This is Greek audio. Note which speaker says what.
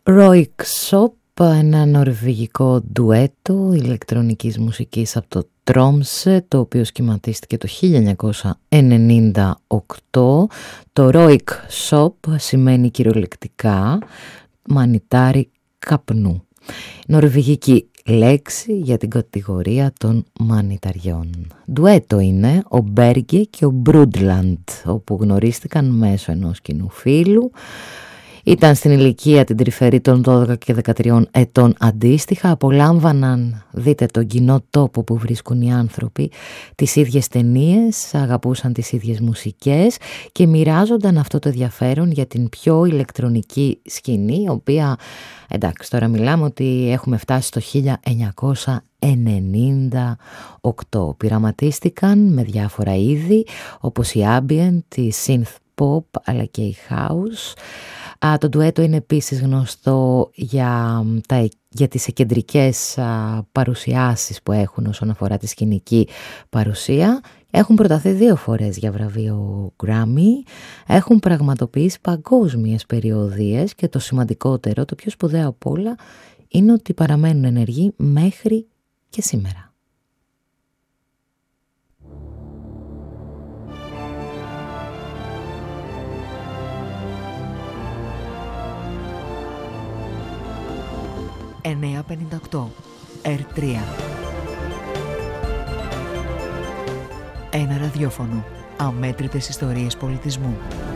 Speaker 1: Roik-Sopp, ένα νορβηγικό ντουέτο ηλεκτρονικής μουσικής από το Τρόμσε, το οποίο σχηματίστηκε το 1998. Το Roik-Sopp σημαίνει κυριολεκτικά μανιτάρι καπνού. Νορβηγική λέξη για την κατηγορία των μανιταριών. Ντουέτο είναι ο Μπέργκε και ο Μπρούντλαντ, όπου γνωρίστηκαν μέσω ενός κοινού φίλου. Ήταν στην ηλικία την τρυφερή των 12 και 13 ετών αντίστοιχα. Απολάμβαναν, δείτε, τον κοινό τόπο που βρίσκουν οι άνθρωποι, τις ίδιες ταινίες, αγαπούσαν τις ίδιες μουσικές και μοιράζονταν αυτό το ενδιαφέρον για την πιο ηλεκτρονική σκηνή, η οποία, εντάξει, τώρα μιλάμε ότι έχουμε φτάσει στο 1998. Πειραματίστηκαν με διάφορα είδη, όπως η ambient, η synth pop, αλλά και η house. Το ντουέτο είναι επίσης γνωστό για τις εκεντρικές παρουσιάσεις που έχουν όσον αφορά τη σκηνική παρουσία. Έχουν προταθεί 2 φορές για βραβείο Grammy, έχουν πραγματοποιήσει παγκόσμιες περιοδίες και το σημαντικότερο, το πιο σπουδαίο από όλα, είναι ότι παραμένουν ενεργοί μέχρι και σήμερα.
Speaker 2: R3. Ένα ραδιόφωνο. Αμέτρητες ιστορίες πολιτισμού.